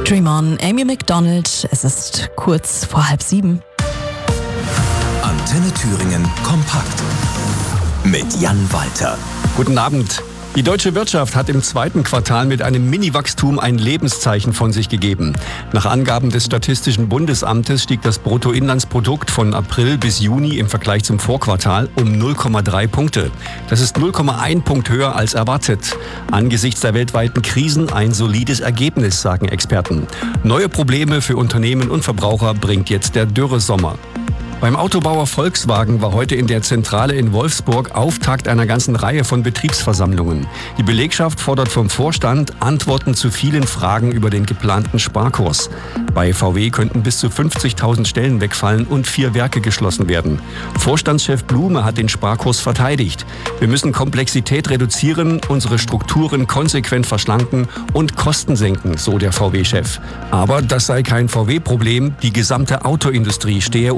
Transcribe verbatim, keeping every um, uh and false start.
Dream On, Amy Macdonald. Es ist kurz vor halb sieben. Antenne Thüringen kompakt mit Jan Walter. Guten Abend. Die deutsche Wirtschaft hat im zweiten Quartal mit einem Mini-Wachstum ein Lebenszeichen von sich gegeben. Nach Angaben des Statistischen Bundesamtes stieg das Bruttoinlandsprodukt von April bis Juni im Vergleich zum Vorquartal um null Komma drei Punkte. Das ist null Komma eins Punkt höher als erwartet. Angesichts der weltweiten Krisen ein solides Ergebnis, sagen Experten. Neue Probleme für Unternehmen und Verbraucher bringt jetzt der Dürresommer. Beim Autobauer Volkswagen war heute in der Zentrale in Wolfsburg Auftakt einer ganzen Reihe von Betriebsversammlungen. Die Belegschaft fordert vom Vorstand Antworten zu vielen Fragen über den geplanten Sparkurs. Bei V W könnten bis zu fünfzigtausend Stellen wegfallen und vier Werke geschlossen werden. Vorstandschef Blume hat den Sparkurs verteidigt. Wir müssen Komplexität reduzieren, unsere Strukturen konsequent verschlanken und Kosten senken, so der V W-Chef. Aber das sei kein V W-Problem, die gesamte Autoindustrie stehe